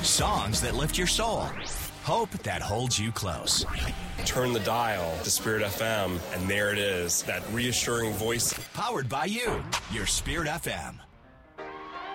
Songs that lift your soul. Hope that holds you close. Turn the dial to Spirit FM, and there it is, that reassuring voice. Powered by you, your Spirit FM.